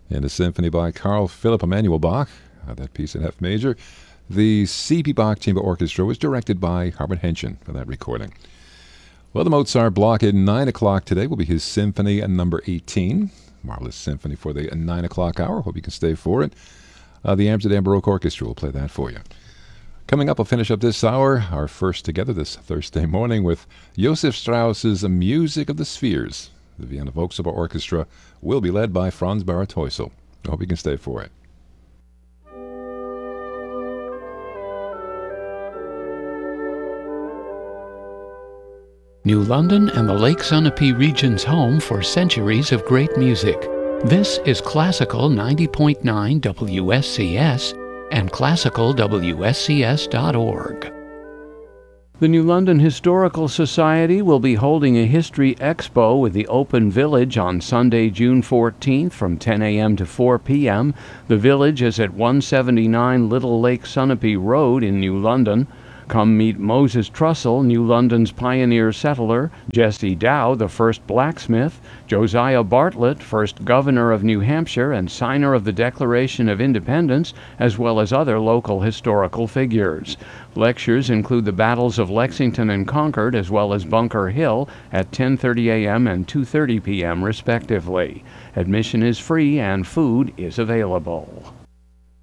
and a symphony by Carl Philipp Emanuel Bach, that piece in F major. The C.P. Bach Chamber Orchestra was directed by Howard Henschen for that recording. Well, the Mozart block at 9 o'clock today will be his Symphony number 18. Marvelous symphony for the 9 o'clock hour. Hope you can stay for it. The Amsterdam Baroque Orchestra will play that for you. Coming up, I'll finish up this hour, our first together this Thursday morning, with Joseph Strauss's Music of the Spheres. The Vienna Volkshofer Orchestra will be led by Franz Barth-Teusel. I hope you can stay for it. New London and the Lake Sunapee region's home for centuries of great music. This is Classical 90.9 WSCS and classicalwscs.org. The New London Historical Society will be holding a History Expo with the Open Village on Sunday, June 14th from 10 a.m. to 4 p.m. The Village is at 179 Little Lake Sunapee Road in New London. Come meet Moses Trussell, New London's pioneer settler, Jesse Dow, the first blacksmith, Josiah Bartlett, first governor of New Hampshire and signer of the Declaration of Independence, as well as other local historical figures. Lectures include the battles of Lexington and Concord, as well as Bunker Hill, at 10:30 a.m. and 2:30 p.m. respectively. Admission is free and food is available.